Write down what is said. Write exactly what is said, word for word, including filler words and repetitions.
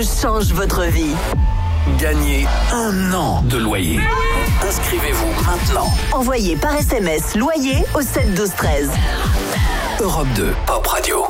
change votre vie. Gagnez un an de loyer. Inscrivez-vous maintenant. Envoyez par S M S loyer au sept douze treize. Europe deux, Pop Radio.